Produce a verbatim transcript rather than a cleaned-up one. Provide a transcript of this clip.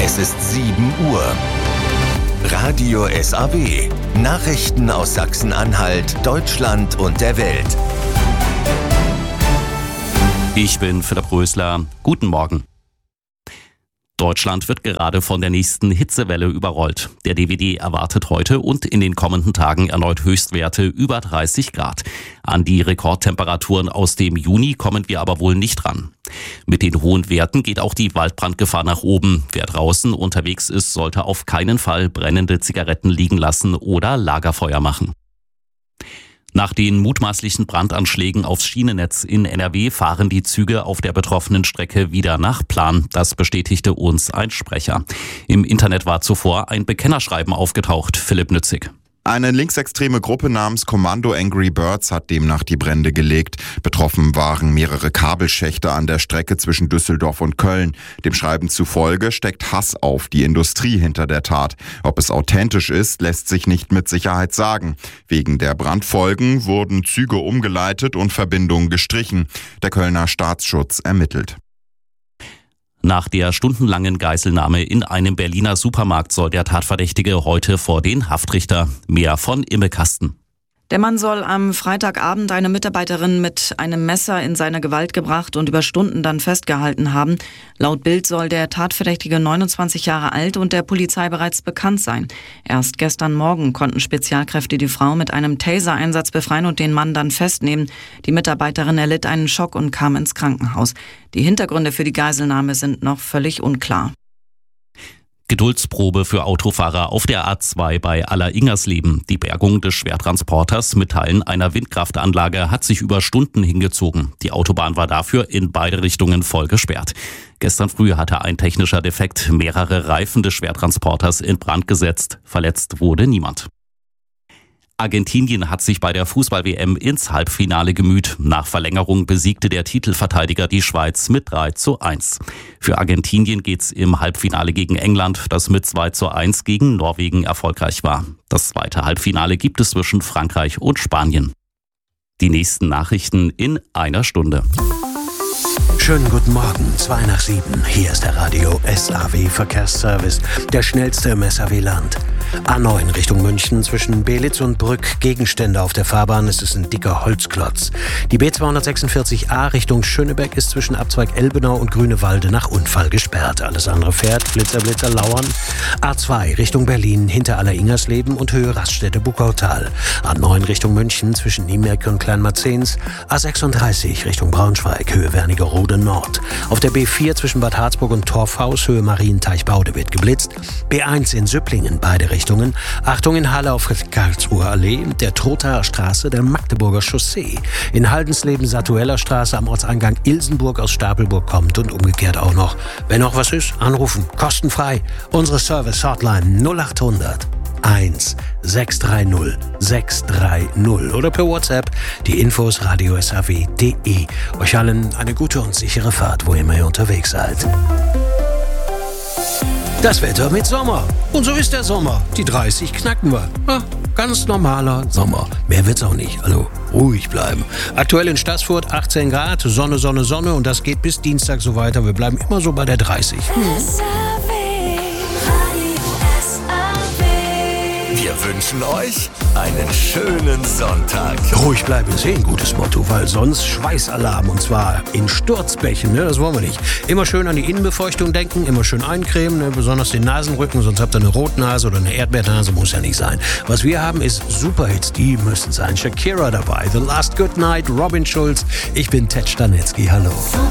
Es ist sieben Uhr. Radio S A W. Nachrichten aus Sachsen-Anhalt, Deutschland und der Welt. Ich bin Philipp Rösler. Guten Morgen. Deutschland wird gerade von der nächsten Hitzewelle überrollt. Der D W D erwartet heute und in den kommenden Tagen erneut Höchstwerte über dreißig Grad. An die Rekordtemperaturen aus dem Juni kommen wir aber wohl nicht ran. Mit den hohen Werten geht auch die Waldbrandgefahr nach oben. Wer draußen unterwegs ist, sollte auf keinen Fall brennende Zigaretten liegen lassen oder Lagerfeuer machen. Nach den mutmaßlichen Brandanschlägen aufs Schienennetz in N R W fahren die Züge auf der betroffenen Strecke wieder nach Plan. Das bestätigte uns ein Sprecher. Im Internet war zuvor ein Bekennerschreiben aufgetaucht. Philipp Nützig. Eine linksextreme Gruppe namens Kommando Angry Birds hat demnach die Brände gelegt. Betroffen waren mehrere Kabelschächte an der Strecke zwischen Düsseldorf und Köln. Dem Schreiben zufolge steckt Hass auf die Industrie hinter der Tat. Ob es authentisch ist, lässt sich nicht mit Sicherheit sagen. Wegen der Brandfolgen wurden Züge umgeleitet und Verbindungen gestrichen. Der Kölner Staatsschutz ermittelt. Nach der stundenlangen Geiselnahme in einem Berliner Supermarkt soll der Tatverdächtige heute vor den Haftrichter. Mehr von Imme Kasten. Der Mann soll am Freitagabend eine Mitarbeiterin mit einem Messer in seine Gewalt gebracht und über Stunden dann festgehalten haben. Laut Bild soll der Tatverdächtige neunundzwanzig Jahre alt und der Polizei bereits bekannt sein. Erst gestern Morgen konnten Spezialkräfte die Frau mit einem Taser-Einsatz befreien und den Mann dann festnehmen. Die Mitarbeiterin erlitt einen Schock und kam ins Krankenhaus. Die Hintergründe für die Geiselnahme sind noch völlig unklar. Geduldsprobe für Autofahrer auf der A zwei bei Aller-Ingersleben. Die Bergung des Schwertransporters mit Teilen einer Windkraftanlage hat sich über Stunden hingezogen. Die Autobahn war dafür in beide Richtungen voll gesperrt. Gestern früh hatte ein technischer Defekt mehrere Reifen des Schwertransporters in Brand gesetzt. Verletzt wurde niemand. Argentinien hat sich bei der Fußball-W M ins Halbfinale gemüht. Nach Verlängerung besiegte der Titelverteidiger die Schweiz mit drei zu eins. Für Argentinien geht's im Halbfinale gegen England, das mit zwei zu eins gegen Norwegen erfolgreich war. Das zweite Halbfinale gibt es zwischen Frankreich und Spanien. Die nächsten Nachrichten in einer Stunde. Schönen guten Morgen, zwei nach sieben. Hier ist der Radio S A W Verkehrsservice, der schnellste im S A W-Land. A neun Richtung München zwischen Belitz und Brück. Gegenstände auf der Fahrbahn, es ist ein dicker Holzklotz. Die B zweihundertsechsundvierzig A Richtung Schönebeck ist zwischen Abzweig Elbenau und Grünewalde nach Unfall gesperrt. Alles andere fährt, Blitzer, Blitzer lauern. A zwei Richtung Berlin hinter Aller-Ingersleben und Höhe Raststätte Buckautal. A neun Richtung München zwischen Niemerk und Kleinmarzens. A sechsunddreißig Richtung Braunschweig, Höhe Wernigerode Nord. Auf der B vier zwischen Bad Harzburg und Torfhaus, Höhe Marienteich-Baude wird geblitzt. B eins in Süpplingen, beide Richtungen. Achtung in Halle auf Karlsruher Allee, der Trothaer Straße, der Magdeburger Chaussee. In Haldensleben Satueller Straße am Ortseingang Ilsenburg aus Stapelburg kommt und umgekehrt auch noch. Wenn noch was ist, anrufen, kostenfrei. Unsere Service-Hotline null achthundert eins sechs drei null sechs drei null oder per WhatsApp die Infos radio s a w punkt d e. Euch allen eine gute und sichere Fahrt, wo immer ihr unterwegs seid. Das Wetter mit Sommer. Und so ist der Sommer. Die dreißig knacken wir. Ja, ganz normaler Sommer. Mehr wird's auch nicht. Also ruhig bleiben. Aktuell in Staßfurt achtzehn Grad, Sonne, Sonne, Sonne und das geht bis Dienstag so weiter. Wir bleiben immer so bei der dreißig. Hm. Wir wünschen euch einen schönen Sonntag. Ruhig bleiben ist eh ein gutes Motto, weil sonst Schweißalarm und zwar in Sturzbächen, ne? Das wollen wir nicht. Immer schön an die Innenbefeuchtung denken, immer schön eincremen, ne? Besonders den Nasenrücken, sonst habt ihr eine Rotnase oder eine Erdbeernase, muss ja nicht sein. Was wir haben ist Superhits, die müssen sein. Shakira dabei, The Last Good Night, Robin Schulz, ich bin Ted Stanetzky, hallo.